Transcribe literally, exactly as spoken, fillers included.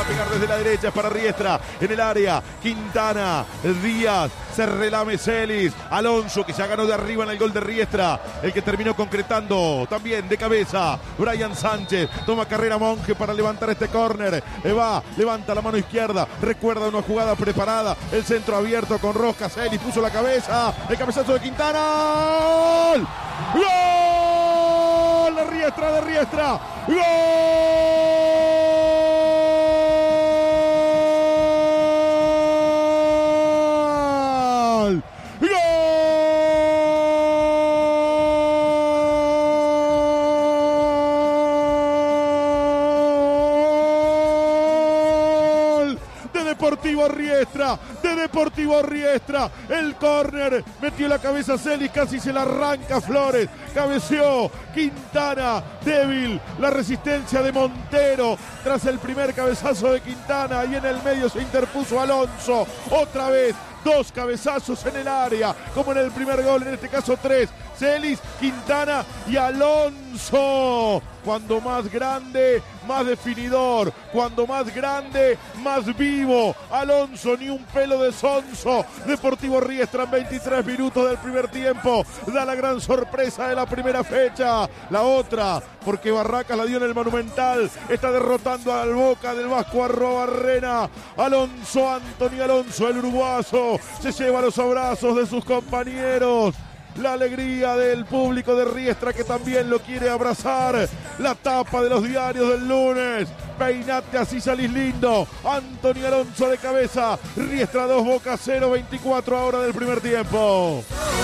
pegar desde la derecha, es para Riestra, en el área, Quintana, Díaz, se relame Celis, Alonso que ya ganó de arriba en el gol de Riestra, el que terminó concretando también de cabeza, Brian Sánchez, toma carrera Monge para levantar este córner, va, levanta la mano izquierda, recuerda una jugada preparada, el centro abierto con Rosca, Celis puso la cabeza, el cabezazo de Quintana, ¡gol! ¡Gol! De Riestra, de Riestra, ¡gol! Deportivo Riestra, de Deportivo Riestra, el córner, metió la cabeza Celis, casi se la arranca Flores, cabeceó Quintana, débil, la resistencia de Montero, tras el primer cabezazo de Quintana, y en el medio se interpuso Alonso, otra vez, dos cabezazos en el área, como en el primer gol, en este caso tres, Celis, Quintana y Alonso. Cuando más grande, más definidor. Cuando más grande, más vivo. Alonso, ni un pelo de sonso. Deportivo Riestra en veintitrés minutos del primer tiempo. Da la gran sorpresa de la primera fecha. La otra, porque Barracas la dio en el Monumental. Está derrotando al Boca del Vasco Arrobarrena. Alonso, Anthony Alonso, el uruguayo, se lleva los abrazos de sus compañeros. La alegría del público de Riestra que también lo quiere abrazar. La tapa de los diarios del lunes. Peinate, así salís lindo. Anthony Alonso de cabeza. Riestra dos, Boca cero, veinticuatro ahora del primer tiempo.